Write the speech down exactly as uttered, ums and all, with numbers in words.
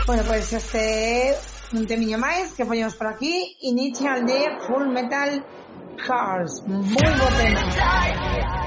Bueno, pues este un temillo máis que poñemos por aquí, Initial D, Full Metal Hearts. Moi bo tema.